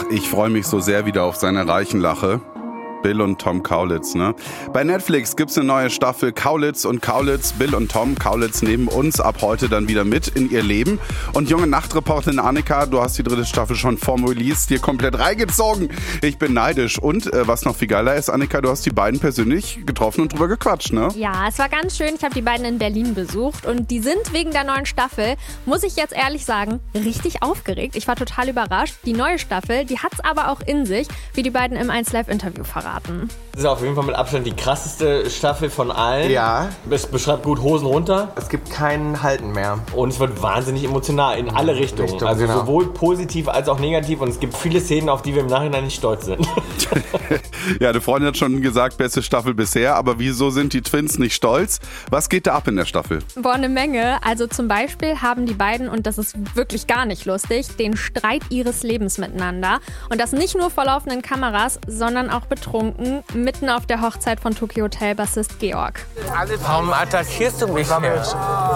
ich freue mich so sehr wieder auf seine Reichenlache. Bill und Tom Kaulitz, ne? Bei Netflix gibt's eine neue Staffel Kaulitz und Kaulitz, Bill und Tom Kaulitz nehmen uns ab heute dann wieder mit in ihr Leben. Und junge Nachtreporterin Annika, du hast die 3. Staffel schon vorm Release dir komplett reingezogen. Ich bin neidisch. Und was noch viel geiler ist, Annika, du hast die beiden persönlich getroffen und drüber gequatscht, ne? Ja, es war ganz schön. Ich habe die beiden in Berlin besucht und die sind wegen der neuen Staffel, muss ich jetzt ehrlich sagen, richtig aufgeregt. Ich war total überrascht. Die neue Staffel, die hat's aber auch in sich, wie die beiden im 1Live-Interview verraten. Das ist auf jeden Fall mit Abstand die krasseste Staffel von allen. Ja. Es beschreibt gut Hosen runter. Es gibt kein Halten mehr. Und es wird wahnsinnig emotional in alle Richtungen. Also genau. Sowohl positiv als auch negativ. Und es gibt viele Szenen, auf die wir im Nachhinein nicht stolz sind. Ja, eine Freundin hat schon gesagt, beste Staffel bisher. Aber wieso sind die Twins nicht stolz? Was geht da ab in der Staffel? Boah, eine Menge. Also zum Beispiel haben die beiden, und das ist wirklich gar nicht lustig, den Streit ihres Lebens miteinander. Und das nicht nur vor laufenden Kameras, sondern auch betrunken, mitten auf der Hochzeit von Tokyo Hotel Bassist Georg. Warum attackierst du mich jetzt?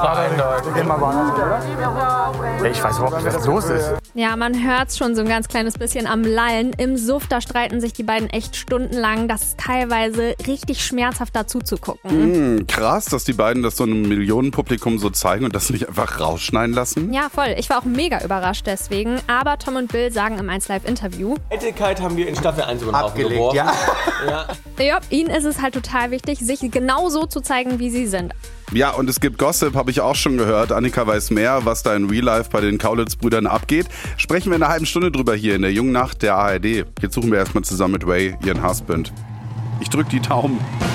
Ich weiß überhaupt nicht, was los ist. Ja, man hört's schon so ein ganz kleines bisschen am Lallen. Im Suff, da streiten sich die beiden echt stundenlang. Das ist teilweise richtig schmerzhaft dazu zu gucken. Krass, dass die beiden das so einem Millionenpublikum so zeigen und das nicht einfach rausschneiden lassen. Ja, voll. Ich war auch mega überrascht deswegen. Aber Tom und Bill sagen im 1Live-Interview: Eitelkeit haben wir in Staffel 1 über den Haufen Abgelegt, geworfen. ja. Ja, ihnen ist es halt total wichtig, sich genau so zu zeigen, wie sie sind. Ja, und es gibt Gossip, habe ich auch schon gehört. Annika weiß mehr, was da in Real Life bei den Kaulitz-Brüdern abgeht. Sprechen wir in einer halben Stunde drüber hier in der Jungen Nacht der ARD. Jetzt suchen wir erstmal zusammen mit Ray ihren Husband. Ich drück die Daumen.